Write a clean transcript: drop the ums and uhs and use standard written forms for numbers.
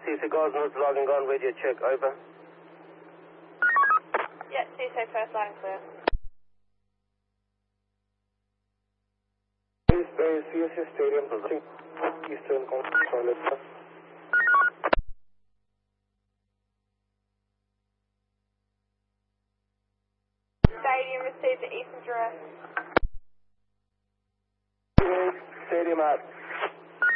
CC Cosmos logging on radio check, over. Yeah, CC first line clear. CSC Stadium, Eastern Control. Stadium received the Eastern Direct. Stadium out.